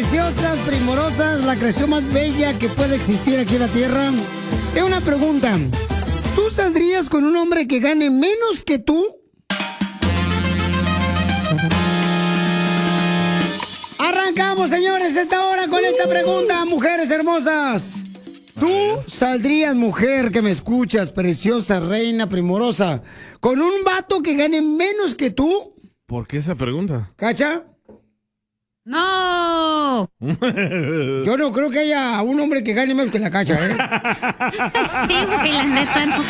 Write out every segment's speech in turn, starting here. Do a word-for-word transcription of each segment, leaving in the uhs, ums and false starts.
preciosas, primorosas, la creación más bella que puede existir aquí en la tierra. Tengo una pregunta. ¿Tú saldrías con un hombre que gane menos que tú? Arrancamos, señores, esta hora con esta pregunta, mujeres hermosas. ¿Tú saldrías, mujer que me escuchas, preciosa, reina, primorosa, con un vato que gane menos que tú? ¿Por qué esa pregunta? ¿Cacha? ¡No! Yo no creo que haya un hombre que gane menos que la Cacha, ¿eh? Sí, güey, la neta no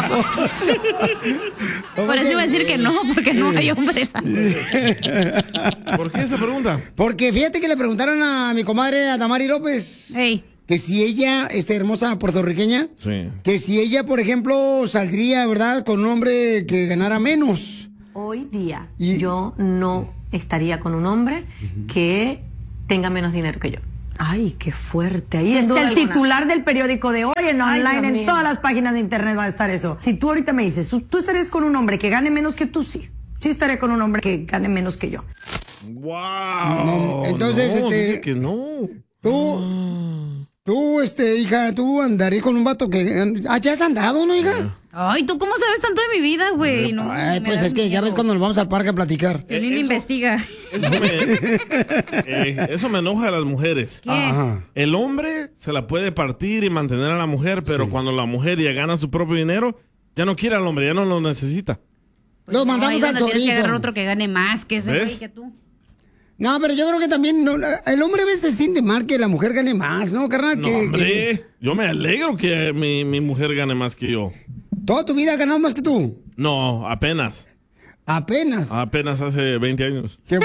creo. Por eso iba a decir que no, porque no hay hombres así. ¿Por qué esa pregunta? Porque fíjate que le preguntaron a mi comadre, a Damari López, hey. que si ella, esta hermosa puertorriqueña, sí. que si ella, por ejemplo, saldría, ¿verdad?, con un hombre que ganara menos. Hoy día, y... yo no estaría con un hombre que tenga menos dinero que yo. Ay, qué fuerte. Ahí Sin está el alguna. titular del periódico de hoy, en Ay, online, Dios en mío. todas las páginas de internet va a estar eso. Si tú ahorita me dices, ¿tú estarías con un hombre que gane menos que tú? Sí. Sí estaría con un hombre que gane menos que yo. ¡Wow! No, entonces, no, este... dice que no. Tú... Tú, este, hija, tú andarías con un vato que... Ah, ¿ya has andado, no, hija? Ay, ¿tú cómo sabes tanto de mi vida, güey? No, Ay, pues es que miedo. Ya ves cuando nos vamos al parque a platicar. Eh, Ni investiga. Eso me, eh, eso me enoja a las mujeres. ¿Qué? Ajá. El hombre se la puede partir y mantener a la mujer, pero sí. cuando la mujer ya gana su propio dinero, ya no quiere al hombre, ya no lo necesita. Los mandamos no, al tienes chorizo. que agarrar otro que gane más que ese güey que tú. No, pero yo creo que también no, el hombre a veces se siente mal que la mujer gane más, ¿no, carnal? No, que, hombre, que... yo me alegro que mi, mi mujer gane más que yo. ¿Toda tu vida ha ganado más que tú? No, apenas. ¿Apenas? Apenas hace veinte años. ¿Qué?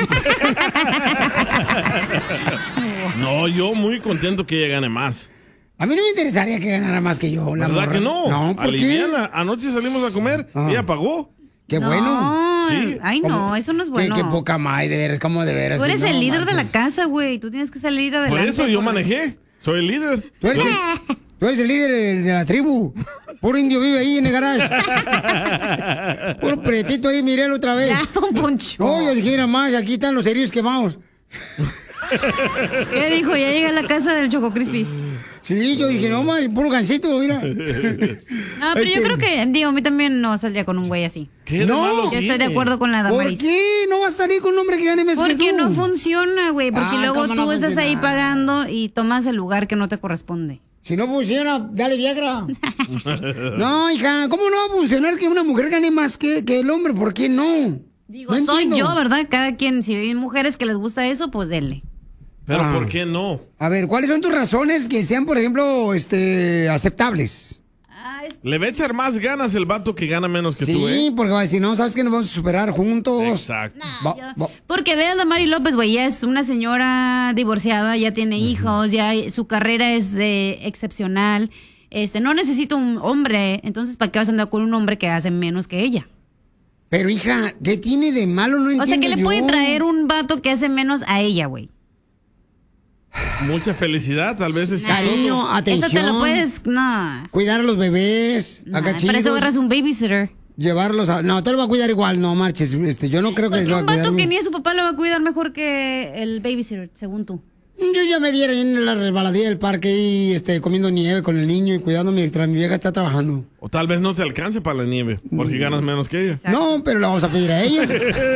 No, yo muy contento que ella gane más. A mí no me interesaría que ganara más que yo. La ¿Verdad morra. que no? No, ¿por Aliviana. Qué? Anoche salimos a comer, ah. ella pagó. Qué no, bueno. Sí. Ay, no, ¿Cómo? Eso no es bueno. Qué, qué poca más, de veras, ¿cómo de veras? Tú eres no, el líder manches. de la casa, güey. Tú tienes que salir adelante. Por eso yo por... manejé. Soy el líder. ¿Tú eres, el, tú eres el líder de la tribu. Puro indio vive ahí en el garage. Puro pretito ahí, mirelo otra vez. Ya, un poncho. No, yo dije, mira más, aquí están los cerillos quemados. ¿Qué dijo? Ya llegué a la casa del Choco Crispis. Sí, yo dije, no, man, puro gancito, mira. No, pero yo creo que, digo, a mí también no saldría con un güey así. ¿Qué no, yo estoy de acuerdo con la Damaris. ¿Por qué no vas a salir con un hombre que gane más que tú? Porque no funciona, güey. Porque ah, luego tú no estás funciona? ahí pagando y tomas el lugar que no te corresponde. Si no funciona, dale Viagra. No, hija, ¿cómo no va a funcionar que una mujer gane más que, que el hombre? ¿Por qué no? Digo, no soy entiendo. yo, ¿verdad? Cada quien, si hay mujeres que les gusta eso, pues denle. Pero ah. ¿por qué no? A ver, ¿cuáles son tus razones que sean, por ejemplo, este, aceptables? Ah, es... Le va a echar más ganas el vato que gana menos que sí, tú, ¿eh? Sí, porque va a decir, no, ¿sabes que nos vamos a superar juntos? Exacto. Nah, va, yo... va. Porque veas a Mari López, güey, ya es una señora divorciada, ya tiene uh-huh. hijos, ya su carrera es eh, excepcional. Este, no necesita un hombre, entonces ¿para qué vas a andar con un hombre que hace menos que ella? Pero, hija, ¿qué tiene de malo? No entiendo O sea, ¿qué le yo. puede traer un vato que hace menos a ella, güey? Mucha felicidad, tal vez es cariño, atención. Eso te lo puedes, no. Cuidar a los bebés, Nah, acá chido. para eso agarras un babysitter. Llevarlos a... No, te lo va a cuidar igual, no marches. Este, yo no creo que... Porque lo va un a cuidar vato que bien. ni a su papá lo va a cuidar mejor que el babysitter, según tú. Yo ya me viera en la resbaladilla del parque y este, comiendo nieve con el niño y cuidando mientras mi vieja está trabajando. O tal vez no te alcance para la nieve, porque ganas menos que ella. Exacto. No, pero la vamos a pedir a ella.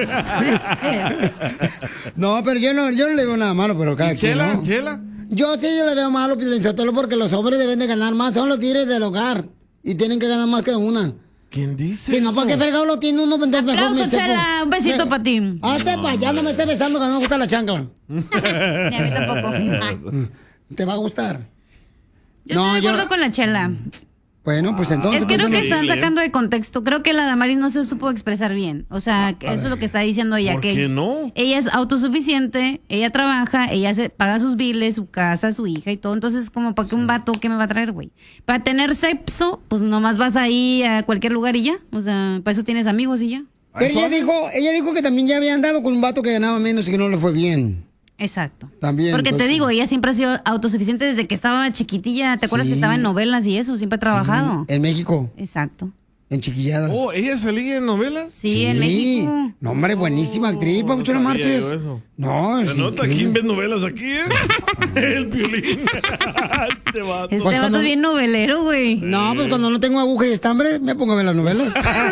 No, pero yo no, yo no le veo nada malo, pero cada quien, ¿Chela? ¿no? ¿Chela? Yo sí, yo le veo malo, Pilinchotelo, porque los hombres deben de ganar más. Son los tigres del hogar y tienen que ganar más que una. ¿Quién dice Si no, eso? ¿para qué fregado lo tiene uno? Entonces mejor me Aplausos, Chela. Un besito para ti. Hazte para allá, no me estés besando que no me gusta la chancla. Ni a mí tampoco. ¿Te va a gustar? Yo No, estoy de acuerdo yo- con la Chela. Bueno, pues entonces... Es que pues, creo que no- están Horrible. sacando de contexto. Creo que la Damaris no se supo expresar bien. O sea, que eso es lo que está diciendo ella. ¿Por que qué no? Ella es autosuficiente, ella trabaja, ella se paga sus biles, su casa, su hija y todo. Entonces, como para que un vato, ¿qué me va a traer, güey? Para tener sexo, pues nomás vas ahí a cualquier lugar y ya. O sea, para eso tienes amigos y ya. Pero ¿Eso ella haces? dijo, ella dijo que también ya había andado con un vato que ganaba menos y que no le fue bien. Exacto. También, Porque entonces- te digo, ella siempre ha sido autosuficiente desde que estaba chiquitilla. ¿Te acuerdas Sí. que estaba en novelas y eso? Siempre ha trabajado. En México. Exacto. en Chiquilladas. Oh, ¿ella salía en novelas? Sí, Sí. en México. No, hombre, buenísima actriz, Papuchón, no sabía marches. yo eso. No, Se es nota increíble. quién ve novelas aquí, ¿eh? El Piolín. Este vato. Este Pues vato cuando- es bien novelero, güey. No, pues cuando no tengo aguja y estambre, me pongo a ver las novelas.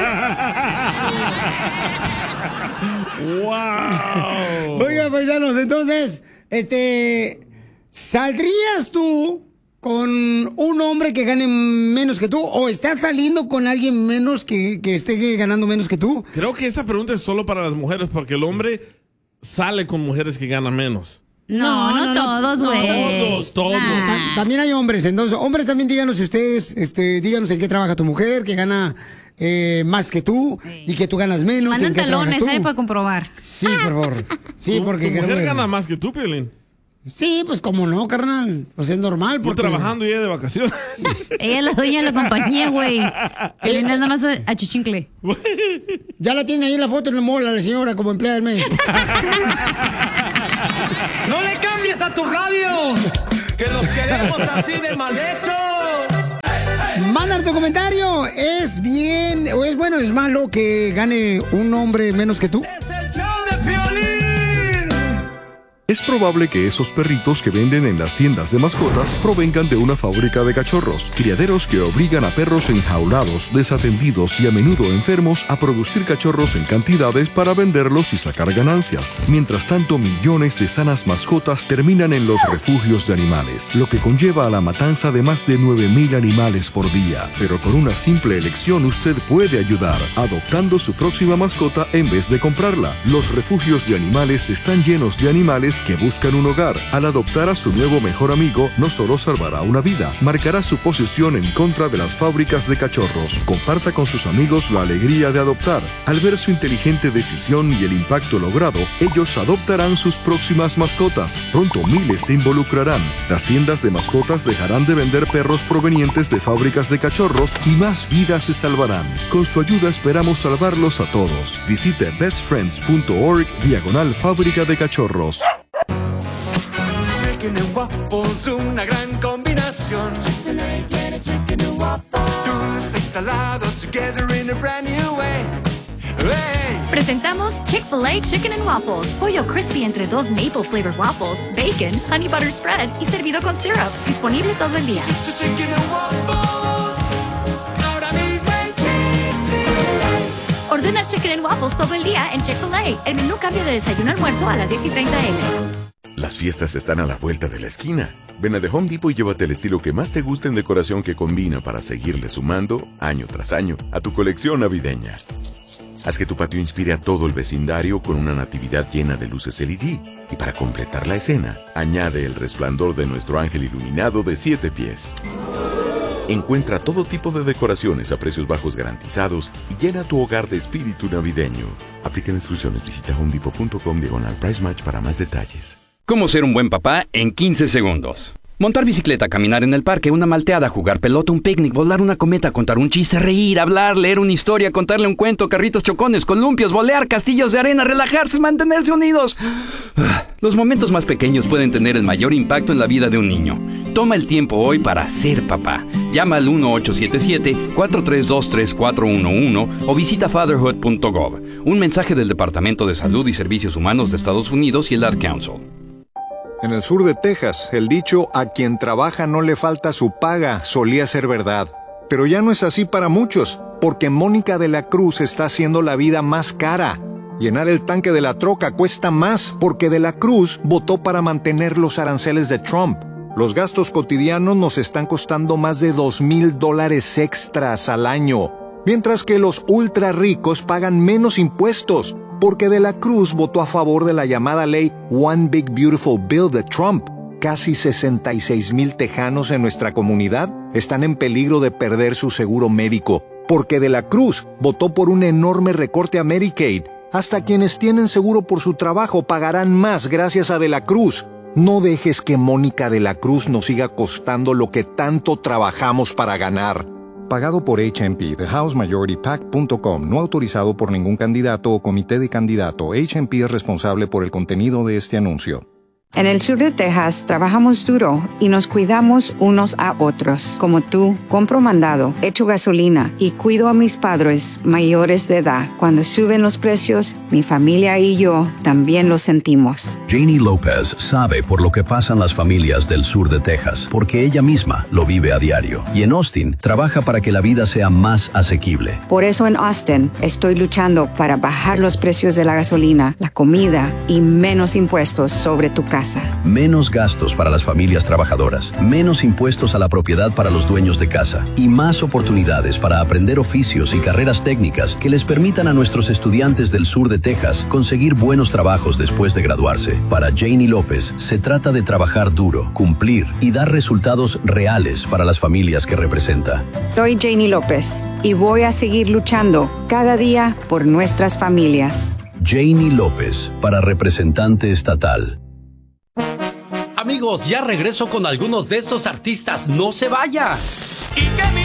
¡Wow! Oiga, paisanos, entonces, este, ¿saldrías tú con un hombre que gane menos que tú? ¿O estás saliendo con alguien menos que, que esté ganando menos que tú? Creo que esta pregunta es solo para las mujeres, porque el hombre sale con mujeres que ganan menos. No, no, No, no, todos, no, güey. todos, todos. Nah. Ta- También hay hombres, entonces, hombres también díganos si ustedes, este, díganos en qué trabaja tu mujer, que gana eh, más que tú y que tú ganas menos. Mandan ¿en qué trabajas talones, tú? ¿eh? Para comprobar. Sí, por favor. Sí, Tu- porque tu mujer queremos ver. gana más que tú, Piolín. Sí, pues como no, carnal. Pues es normal. Tú Porque... trabajando y ella de vacaciones. Ella es la dueña de la compañía, güey. Que le nada más a, a chichincle. Ya la tiene ahí en la foto en el mola la señora como empleada del mes. ¡No le cambies a tu radio! ¡Que los queremos así de mal hechos! Manda tu comentario. ¿Es bien o es bueno o es malo que gane un hombre menos que tú? ¡Es el show de Piolín! Es probable que esos perritos que venden en las tiendas de mascotas provengan de una fábrica de cachorros, criaderos que obligan a perros enjaulados, desatendidos y a menudo enfermos a producir cachorros en cantidades para venderlos y sacar ganancias. Mientras tanto, millones de sanas mascotas terminan en los refugios de animales, lo que conlleva a la matanza de más de nueve mil animales por día. Pero con una simple elección usted puede ayudar, adoptando su próxima mascota en vez de comprarla. Los refugios de animales están llenos de animales que buscan un hogar. Al adoptar a su nuevo mejor amigo, no solo salvará una vida, marcará su posición en contra de las fábricas de cachorros. Comparta con sus amigos la alegría de adoptar. Al ver su inteligente decisión y el impacto logrado, ellos adoptarán sus próximas mascotas. Pronto miles se involucrarán. Las tiendas de mascotas dejarán de vender perros provenientes de fábricas de cachorros y más vidas se salvarán. Con su ayuda esperamos salvarlos a todos. Visite bestfriends.org diagonal fábrica de cachorros. Chicken and waffles, una gran combinación. Chick-fil-A, get a chicken and waffle. Dulce y salado together in a brand new way. Hey. Presentamos Chick-fil-A Chicken and Waffles. Pollo crispy entre dos maple flavored waffles, bacon, honey butter spread y servido con syrup. Disponible todo el día. Chicken and waffles. Ahora mismo en Chick-fil-A. Ordena Chicken and Waffles todo el día en Chick-fil-A. El menú cambia de desayuno a almuerzo a las diez y treinta eme. Las fiestas están a la vuelta de la esquina. Ven a The Home Depot y llévate el estilo que más te guste en decoración que combina para seguirle sumando, año tras año, a tu colección navideña. Haz que tu patio inspire a todo el vecindario con una natividad llena de luces L E D. Y para completar la escena, añade el resplandor de nuestro ángel iluminado de siete pies. Encuentra todo tipo de decoraciones a precios bajos garantizados y llena tu hogar de espíritu navideño. Aplican instrucciones. Visita homedepot.com diagonal price match para más detalles. ¿Cómo ser un buen papá en quince segundos? Montar bicicleta, caminar en el parque, una malteada, jugar pelota, un picnic, volar una cometa, contar un chiste, reír, hablar, leer una historia, contarle un cuento, carritos chocones, columpios, volear, castillos de arena, relajarse, mantenerse unidos. Los momentos más pequeños pueden tener el mayor impacto en la vida de un niño. Toma el tiempo hoy para ser papá. Llama al uno ocho siete siete, cuatro tres dos, tres cuatro uno uno o visita fatherhood punto gov. Un mensaje del Departamento de Salud y Servicios Humanos de Estados Unidos y el Ad Council. En el sur de Texas, el dicho "a quien trabaja no le falta su paga" solía ser verdad. Pero ya no es así para muchos, porque Mónica de la Cruz está haciendo la vida más cara. Llenar el tanque de la troca cuesta más, porque de la Cruz votó para mantener los aranceles de Trump. Los gastos cotidianos nos están costando más de dos mil dólares extras al año, mientras que los ultra ricos pagan menos impuestos, porque de la Cruz votó a favor de la llamada ley One Big Beautiful Bill de Trump. Casi sesenta y seis mil tejanos en nuestra comunidad están en peligro de perder su seguro médico, porque de la Cruz votó por un enorme recorte a Medicaid. Hasta quienes tienen seguro por su trabajo pagarán más gracias a de la Cruz. No dejes que Mónica de la Cruz nos siga costando lo que tanto trabajamos para ganar. Pagado por H and P, the house majority pac punto com, no autorizado por ningún candidato o comité de candidato. H and P es responsable por el contenido de este anuncio. En el sur de Texas trabajamos duro y nos cuidamos unos a otros. Como tú, compro mandado, echo gasolina y cuido a mis padres mayores de edad. Cuando suben los precios, mi familia y yo también lo sentimos. Janie López sabe por lo que pasan las familias del sur de Texas, porque ella misma lo vive a diario. Y en Austin trabaja para que la vida sea más asequible. Por eso en Austin estoy luchando para bajar los precios de la gasolina, la comida y menos impuestos sobre tu casa. Menos gastos para las familias trabajadoras, menos impuestos a la propiedad para los dueños de casa y más oportunidades para aprender oficios y carreras técnicas que les permitan a nuestros estudiantes del sur de Texas conseguir buenos trabajos después de graduarse. Para Janie López, se trata de trabajar duro, cumplir y dar resultados reales para las familias que representa. Soy Janie López y voy a seguir luchando cada día por nuestras familias. Janie López, para representante estatal. Amigos, ya regreso con algunos de estos artistas. ¡No se vaya! Y que mi